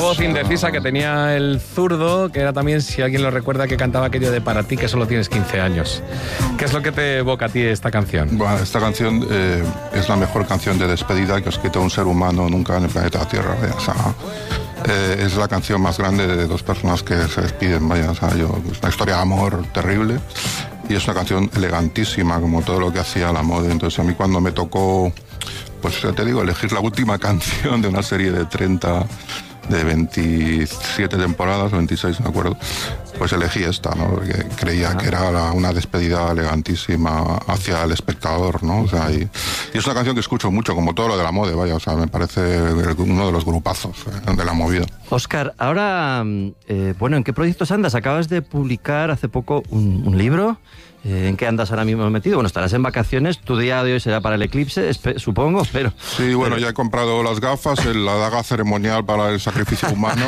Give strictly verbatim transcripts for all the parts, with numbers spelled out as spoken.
voz indecisa que tenía el zurdo, que era también, si alguien lo recuerda, que cantaba aquello de Para ti que solo tienes quince años. ¿Qué es lo que te evoca a ti esta canción? Bueno, esta canción eh, es la mejor canción de despedida que ha escrito un ser humano nunca en el planeta Tierra. ¿eh? O sea, eh, es la canción más grande de dos personas que se despiden. Vaya, o sea, yo, es una historia de amor terrible y es una canción elegantísima, como todo lo que hacía la moda. Entonces, a mí cuando me tocó, pues ya te digo, elegir la última canción de una serie de treinta, de veintisiete temporadas, veintiséis, no me acuerdo, pues elegí esta, ¿no? Porque creía que era la, una despedida elegantísima hacia el espectador, ¿no? O sea, y, y es una canción que escucho mucho, como todo lo de la moda, vaya, o sea, me parece uno de los grupazos eh, de la movida. Óscar, ahora, eh, bueno, ¿en qué proyectos andas? Acabas de publicar hace poco un, un libro. Eh, ¿En qué andas ahora mismo metido? Bueno, estarás en vacaciones, tu día de hoy será para el eclipse, supongo, pero... Sí, bueno, ya he comprado las gafas, la daga ceremonial para el sacrificio humano,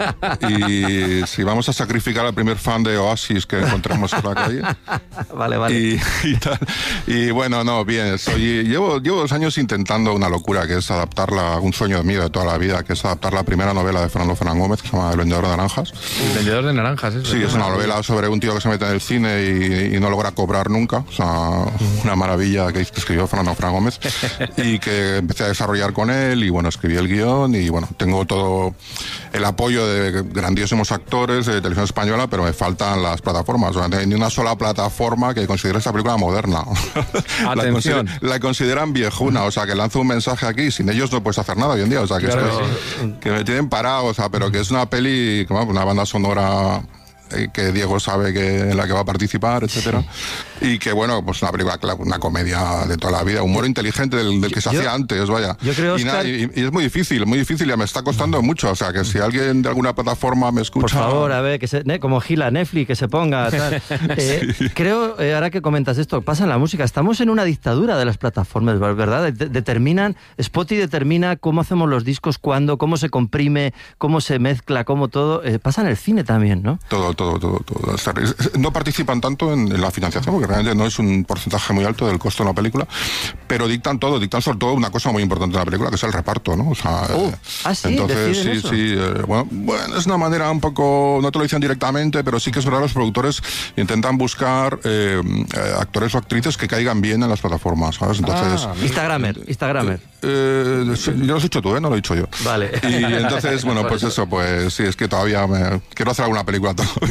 y si vamos a sacrificar al primer fan de Oasis que encontremos en la calle. Vale, vale. Y, y, tal. Y bueno, no, bien, soy, llevo, llevo dos años intentando una locura, que es adaptarla, un sueño mío de toda la vida, que es adaptar la primera novela de Fernando Fernán Gómez, que se llama El vendedor de naranjas. El vendedor de naranjas, eso. Sí, es una novela sobre un tío que se mete en el cine y, y no lo logra cobrar nunca, o sea, una maravilla que escribió Fernando Fran Gómez y que empecé a desarrollar con él y bueno, escribí el guión y bueno, tengo todo el apoyo de grandísimos actores de televisión española, pero me faltan las plataformas, o sea, no hay ni una sola plataforma que considere esta película moderna. la, consider, la consideran viejuna, o sea, que lanzo un mensaje aquí, sin ellos no puedes hacer nada hoy en día, o sea, que, claro, estoy, que me tienen parado, o sea, pero que es una peli, una banda sonora que Diego sabe que en la que va a participar, etcétera, sí. Y que bueno, pues una película, una comedia de toda la vida, humor inteligente del, del que se yo, hacía antes, vaya. Yo creo, y, Oscar... y, y es muy difícil, muy difícil, ya me está costando mucho, o sea, que si alguien de alguna plataforma me escucha... Por favor, a ver, que se, ¿eh? como Gila, Netflix, que se ponga, tal. eh, sí. Creo, eh, ahora que comentas esto, pasa en la música, estamos en una dictadura de las plataformas, ¿verdad? De, determinan, Spotify determina cómo hacemos los discos, cuándo, cómo se comprime, cómo se mezcla, cómo todo. Eh, pasa en el cine también, ¿no? Todo, todo, todo, todo. No participan tanto en, en la financiación, porque realmente no es un porcentaje muy alto del costo de la película, pero dictan todo, dictan sobre todo una cosa muy importante de la película, que es el reparto, ¿no? O sea, uh, ¿ah, sí? Entonces, sí, eso? sí, eh, bueno, bueno, es una manera un poco, no te lo dicen directamente, pero sí que es verdad, los productores intentan buscar eh, actores o actrices que caigan bien en las plataformas, ¿sabes? Entonces... Ah, Instagramer, Instagramer. Eh, eh, yo lo has dicho tú, ¿eh? No lo he dicho yo. Vale. Y entonces, bueno, pues eso, pues sí, es que todavía me... quiero hacer alguna película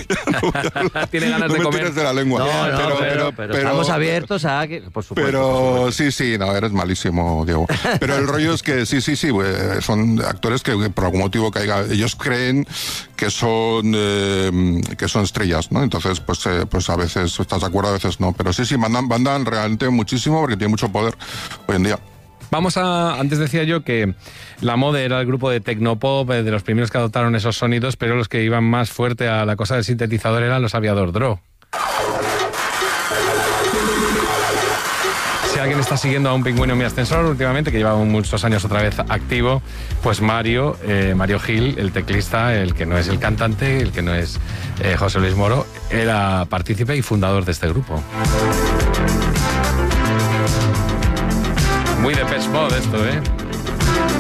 todavía. Tiene ganas no de me comer. tires de la lengua. No, no, pero, pero, pero, pero, pero estamos abiertos a que, por supuesto. Pero por supuesto. sí, sí, no, eres malísimo, Diego. Pero el rollo es que sí, sí, sí, son actores que por algún motivo caiga, ellos creen que son eh, que son estrellas, ¿no? Entonces, pues, eh, pues a veces estás de acuerdo, a veces no. Pero sí, sí, mandan, mandan realmente muchísimo porque tienen mucho poder hoy en día. Vamos a... Antes decía yo que La Mode era el grupo de Tecnopop, de los primeros que adoptaron esos sonidos, pero los que iban más fuerte a la cosa del sintetizador eran los Aviador Draw. Si alguien está siguiendo a Un Pingüino en mi ascensor últimamente, que lleva muchos años otra vez activo, pues Mario, eh, Mario Gil, el teclista, el que no es el cantante, el que no es eh, José Luis Moro, era partícipe y fundador de este grupo. Muy de Depeche Mode esto, ¿eh?